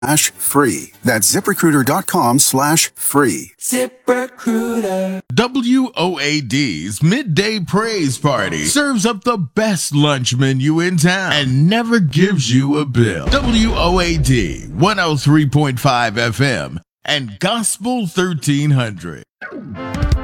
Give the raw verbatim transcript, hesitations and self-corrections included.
slash free. That's ZipRecruiter.com slash free. ZipRecruiter. W O A D's Midday Praise Party serves up the best lunch menu in town and never gives you a bill. W O A D one oh three point five F M and Gospel thirteen hundred.